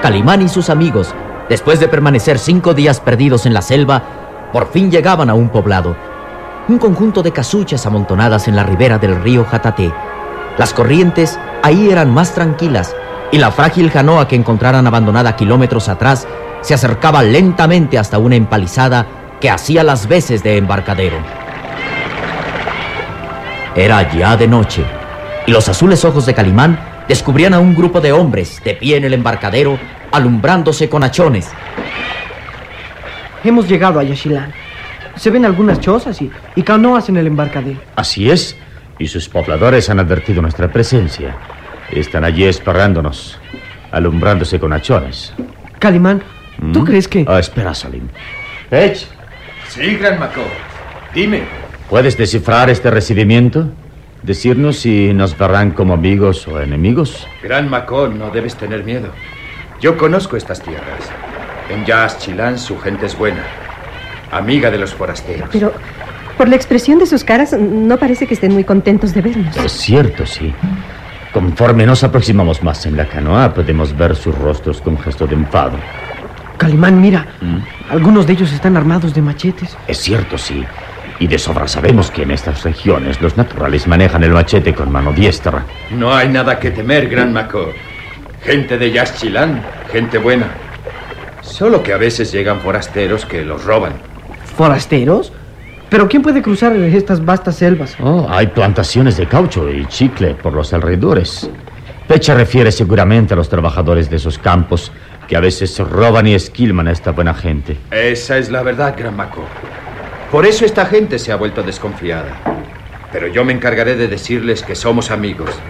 Calimán y sus amigos, después de permanecer 5 días perdidos en la selva, por fin llegaban a un poblado. Un conjunto de casuchas amontonadas en la ribera del río Jataté. Las corrientes ahí eran más tranquilas y la frágil canoa que encontraran abandonada kilómetros atrás se acercaba lentamente hasta una empalizada que hacía las veces de embarcadero. Era ya de noche y los azules ojos de Calimán descubrían a un grupo de hombres de pie en el embarcadero, alumbrándose con hachones. Hemos llegado a Yaxchilán. Se ven algunas chozas y canoas en el embarcadero. Así es, y sus pobladores han advertido nuestra presencia. Están allí esperándonos, alumbrándose con hachones. Calimán, ¿tú crees que...? Espera, Salim. Pech, Sí, Gran Macó. Dime. ¿puedes descifrar este recibimiento? Decirnos si nos verán como amigos o enemigos. Gran Macó, no debes tener miedo. Yo conozco estas tierras. En Yaxchilán su gente es buena, amiga de los forasteros. Pero por la expresión de sus caras no parece que estén muy contentos de vernos. Es cierto, sí. Conforme nos aproximamos más en la canoa, podemos ver sus rostros con gesto de enfado. Calimán, mira. Algunos de ellos están armados de machetes. Es cierto, sí. Y de sobra sabemos que en estas regiones los naturales manejan el machete con mano diestra. No hay nada que temer, Gran Macó. Gente de Yaxchilán, gente buena. Solo que a veces llegan forasteros que los roban. ¿Forasteros? ¿Pero quién puede cruzar estas vastas selvas? Oh, hay plantaciones de caucho y chicle por los alrededores. Pecha refiere seguramente a los trabajadores de esos campos que a veces roban y esquilman a esta buena gente. Esa es la verdad, Gran Macó. Por eso esta gente se ha vuelto desconfiada. Pero yo me encargaré de decirles que somos amigos.